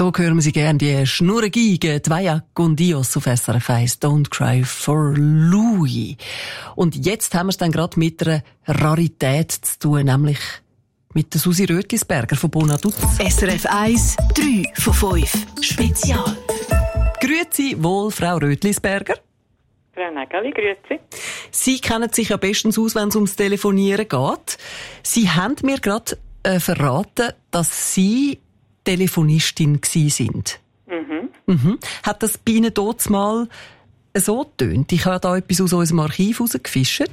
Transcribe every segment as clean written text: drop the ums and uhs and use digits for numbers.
So hören wir sie gerne, die Schnurrengeige, die Vaya con Dios auf SRF 1, Don't Cry for Louis. Und jetzt haben wir es dann gerade mit einer Rarität zu tun, nämlich mit der Susi Rötlisberger von Bonaduz. SRF 1, 3 von 5, Spezial. Grüezi wohl, Frau Rötlisberger. Frau Nägeli, grüezi. Sie kennen sich ja bestens aus, wenn es ums Telefonieren geht. Sie haben mir gerade verraten, dass Sie Telefonistin gsi sind. Hat das bei Ihnen dort mal so getönt? Ich habe da etwas aus unserem Archiv rausgefischt.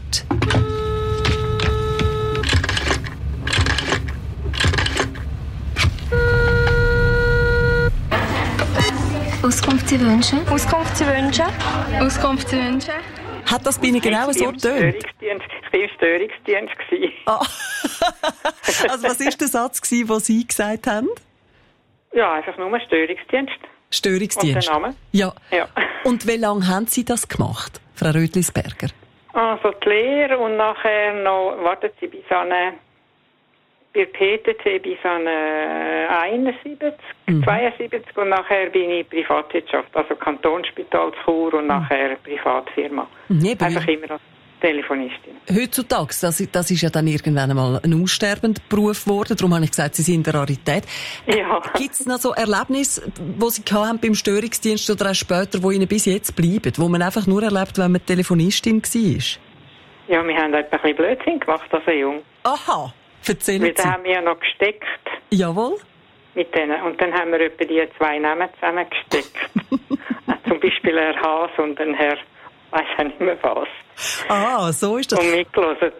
Auskunft Sie wünschen? Auskunft Sie wünschen? Auskunft Sie wünschen? Hat das bei Ihnen genau so getönt? Ich war im Störungsdienst. Ah. Also was war der Satz, den Sie gesagt haben? Ja, einfach nur Störungsdienst. Störungsdienst. Und der Name? Ja. Ja. Und wie lange haben Sie das gemacht, Frau Rötlisberger? Also die Lehre und nachher noch, warten Sie, bis an bei PTT bis an 71, 72 und nachher bin ich Privatwirtschaft, also Kantonsspital zu Chur und nachher Privatfirma. Einfach immer als Telefonistin. Heutzutage, das ist ja dann irgendwann einmal ein aussterbender Beruf geworden, darum habe ich gesagt, Sie sind eine Rarität. Ja. Gibt es noch so Erlebnisse, die Sie gehabt haben beim Störungsdienst oder auch später, die Ihnen bis jetzt bleiben, wo man einfach nur erlebt, wenn man Telefonistin war? Ja, wir haben ein bisschen Blödsinn gemacht, also jung. Aha, erzählen Weil Sie. da haben wir ja noch gesteckt. Jawohl. Mit denen. Und dann haben wir etwa die zwei Namen zusammengesteckt. Zum Beispiel Herr Haas und ein Herr, weiss ich nicht mehr was. Ah, so ist das. Und mitgehört.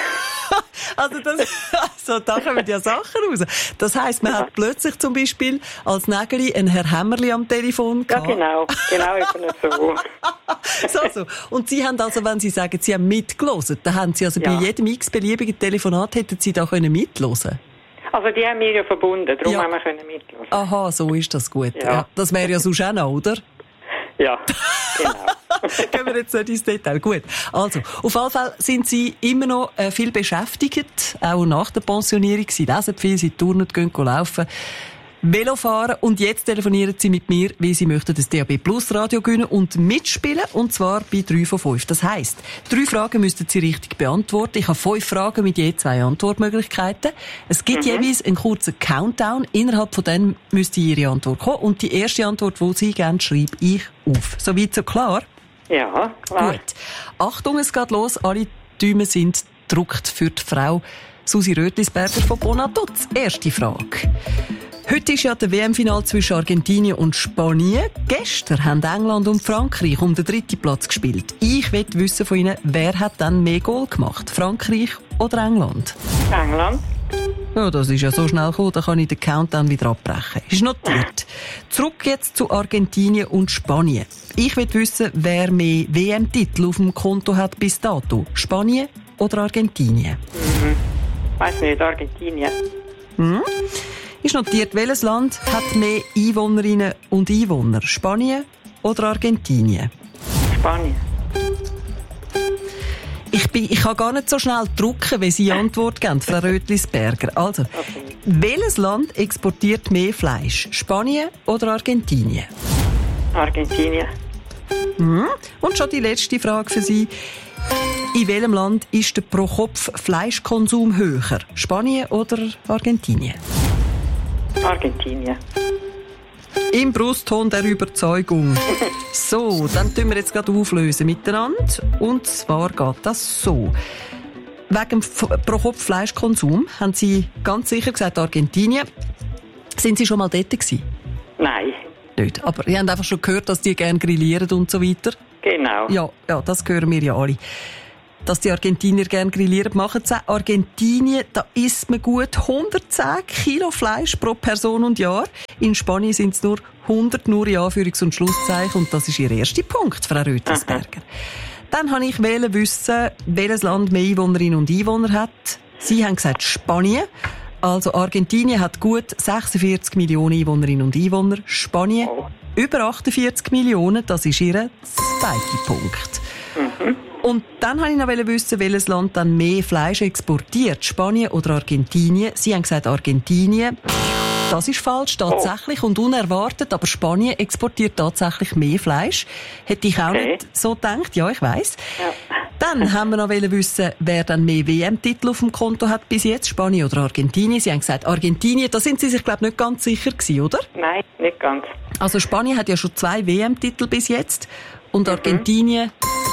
Also da kommen ja Sachen raus. Das heisst, man hat plötzlich zum Beispiel als Nägeli einen Herr Hämmerli am Telefon Ja, gehabt. genau eben so. So. Und Sie haben also, wenn Sie sagen, Sie haben mitgehört, dann haben Sie also bei jedem x-beliebigen Telefonat hätten Sie da können mithören. Also die haben wir ja verbunden, darum haben wir können mithören. Aha, so ist das gut. Ja. Das wäre ja sonst auch noch, oder? Ja, genau. Gehen wir jetzt nicht ins Detail. Gut. Also, auf jeden Fall sind Sie immer noch viel beschäftigt, auch nach der Pensionierung. Sie lesen viel, Sie turnen, gehen laufen, Velo fahren und jetzt telefonieren Sie mit mir, wie Sie möchten das DAB Plus Radio gewinnen und mitspielen, und zwar bei 3 von 5. Das heisst, 3 Fragen müssten Sie richtig beantworten. Ich habe 5 Fragen mit je 2 Antwortmöglichkeiten. Es gibt jeweils einen kurzen Countdown. Innerhalb von dem müsste Ihre Antwort kommen und die erste Antwort, die Sie gerne schreibe ich auf. Soweit so klar? Ja, klar. Gut. Achtung, es geht los. Alle Däume sind gedruckt für die Frau Susi Rötlisberger von Bonaduz. Erste Frage. Heute ist ja der WM-Final zwischen Argentinien und Spanien. Gestern haben England und Frankreich um den 3. Platz gespielt. Ich will wissen von Ihnen, wer hat dann mehr Goal gemacht? Frankreich oder England? England. Ja, das ist ja so schnell gekommen, da kann ich den Countdown wieder abbrechen. Ist notiert. Zurück jetzt zu Argentinien und Spanien. Ich will wissen, wer mehr WM-Titel auf dem Konto hat bis dato. Spanien oder Argentinien? Weiss nicht, Argentinien. Ist notiert, welches Land hat mehr Einwohnerinnen und Einwohner? Spanien oder Argentinien? Spanien. Ich kann gar nicht so schnell drucken, wie Sie Antwort geben, Frau Rötlisberger. Also, welches Land exportiert mehr Fleisch? Spanien oder Argentinien? Argentinien. Und schon die letzte Frage für Sie. In welchem Land ist der Pro-Kopf-Fleischkonsum höher? Spanien oder Argentinien? Argentinien. Im Brustton der Überzeugung. So, dann tun wir jetzt gerade auflösen miteinander. Und zwar geht das so. Wegen dem Pro-Kopf-Fleischkonsum haben Sie ganz sicher gesagt Argentinien. Sind Sie schon mal dort gewesen? Nein. Nicht. Aber Sie haben einfach schon gehört, dass die gerne grillieren und so weiter. Genau. Ja, das hören wir ja alle. Dass die Argentinier gerne grillieren, machen sie. Argentinien, da isst man gut 110 Kilo Fleisch pro Person und Jahr. In Spanien sind es nur 100, nur in Anführungs- und Schlusszeichen. Und das ist Ihr erster Punkt, Frau Rötlisberger. Dann wollte ich wissen, welches Land mehr Einwohnerinnen und Einwohner hat. Sie haben gesagt Spanien. Also Argentinien hat gut 46 Millionen Einwohnerinnen und Einwohner. Spanien über 48 Millionen. Das ist Ihr zweiter Punkt. Und dann wollte ich noch wissen, welches Land dann mehr Fleisch exportiert, Spanien oder Argentinien. Sie haben gesagt Argentinien. Das ist falsch, tatsächlich und unerwartet, aber Spanien exportiert tatsächlich mehr Fleisch. Hätte ich auch nicht so gedacht, ja, ich weiss. Ja. Dann haben wir noch wissen, wer dann mehr WM-Titel auf dem Konto hat bis jetzt, Spanien oder Argentinien. Sie haben gesagt, Argentinien, da sind Sie sich, glaube ich, nicht ganz sicher gewesen, oder? Nein, nicht ganz. Also Spanien hat ja schon 2 WM-Titel bis jetzt und Argentinien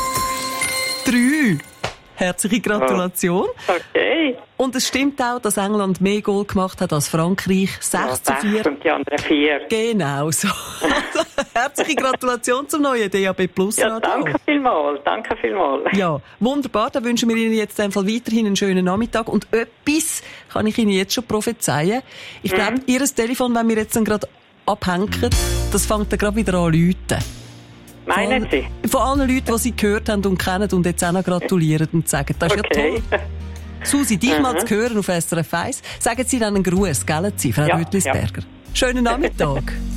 3. Herzliche Gratulation. Okay. Und es stimmt auch, dass England mehr Goal gemacht hat als Frankreich. 6-4. Und die anderen 4. Genau so. Herzliche Gratulation zum neuen DAB Plus Radio. Ja, danke vielmals. Ja, wunderbar. Dann wünschen wir Ihnen jetzt einfach weiterhin einen schönen Nachmittag. Und etwas kann ich Ihnen jetzt schon prophezeien. Ich glaube, Ihr Telefon, wenn wir jetzt dann gerade abhängen, das fängt dann gerade wieder an zu läuten. Meinen Sie? Von allen Leuten, die Sie gehört haben und kennen und jetzt auch noch gratulieren und sagen, das ist ja toll. Susi, dich mal zu hören auf SRF 1. Sagen Sie dann einen Gruß, gell, Frau Rütlisberger? Schönen Nachmittag.